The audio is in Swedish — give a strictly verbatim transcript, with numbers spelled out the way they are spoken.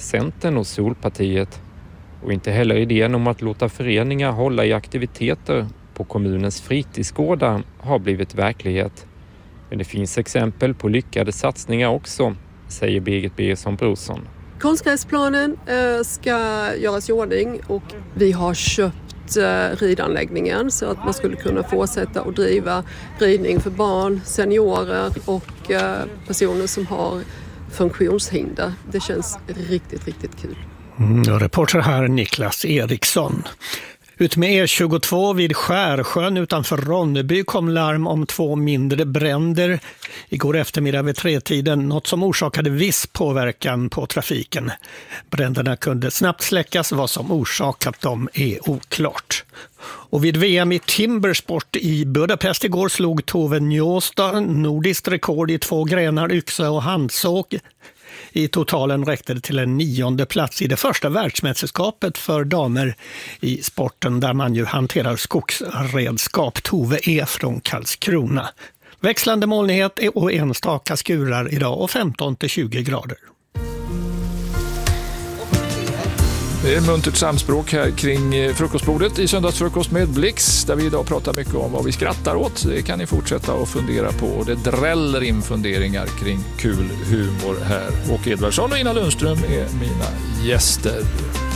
Centern och Solpartiet. Och inte heller idén om att låta föreningar hålla i aktiviteter på kommunens fritidsgårdar har blivit verklighet. Men det finns exempel på lyckade satsningar också, säger Birgit Birgersson Brorsson. Konstgräsplanen ska göras i ordning och vi har köpt ridanläggningen så att man skulle kunna fortsätta att driva ridning för barn, seniorer och personer som har funktionshinder. Det känns riktigt, riktigt kul. Mm, reporter här Niklas Eriksson. Ut med E tjugotvå vid Skärsjön utanför Ronneby kom larm om två mindre bränder igår eftermiddag vid tretiden, något som orsakade viss påverkan på trafiken. Bränderna kunde snabbt släckas, vad som orsakat dem är oklart. Och vid V M i Timbersport i Budapest igår slog Tove Njosta nordiskt rekord i två grenar, yxa och handsåg. I totalen räckte det till en nionde plats i det första världsmästerskapet för damer i sporten där man ju hanterar skogsredskap. Tove är från Karlskrona. Växlande molnighet och enstaka skurar idag och femton till tjugo grader. Det är muntert samspråk här kring frukostbordet i söndagsfrukost med Blix, där vi idag pratar mycket om vad vi skrattar åt. Det kan ni fortsätta att fundera på, och det dräller in funderingar kring kul humor här. Åke Edvardsson och Ina Lundström är mina gäster.